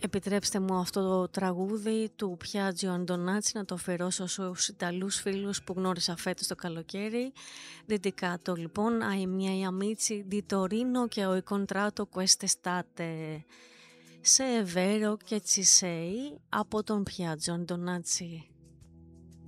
Επιτρέψτε μου αυτό το τραγούδι του Πιάτζιο Αντωνάτσι να το αφιερώσω στους Ιταλούς φίλους που γνώρισα φέτος το καλοκαίρι. Dedicato λοιπόν ai miei amici di Torino che ho incontrato quest'estate. Se è vero che ci sei, από τον Πιάτζιο Αντωνάτσι.